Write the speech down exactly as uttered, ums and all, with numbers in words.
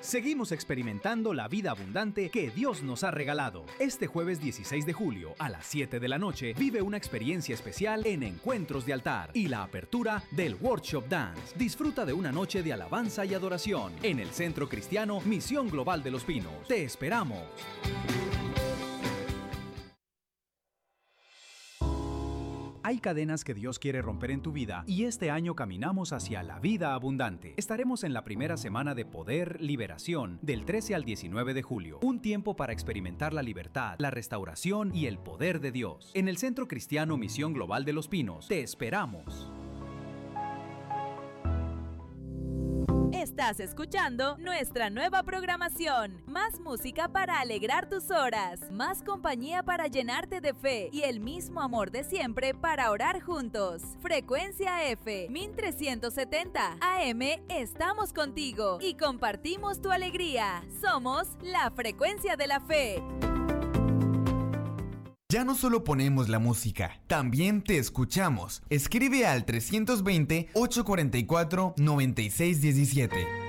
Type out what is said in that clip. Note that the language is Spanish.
Seguimos experimentando la vida abundante que Dios nos ha regalado. Este jueves dieciséis de julio a las siete de la noche vive una experiencia especial en Encuentros de Altar y la apertura del Workshop Dance. Disfruta de una noche de alabanza y adoración en el Centro Cristiano Misión Global de Los Pinos. Te esperamos. Hay cadenas que Dios quiere romper en tu vida y este año caminamos hacia la vida abundante. Estaremos en la primera semana de Poder Liberación del trece al diecinueve de julio. Un tiempo para experimentar la libertad, la restauración y el poder de Dios. En el Centro Cristiano Misión Global de Los Pinos. Te esperamos. Estás escuchando nuestra nueva programación. Más música para alegrar tus horas. Más compañía para llenarte de fe. Y el mismo amor de siempre para orar juntos. Frecuencia F, mil trescientos setenta A M, estamos contigo. Y compartimos tu alegría. Somos la Frecuencia de la Fe. Ya no solo ponemos la música, también te escuchamos. Escribe al trescientos veinte, ochocientos cuarenta y cuatro, noventa y seis diecisiete.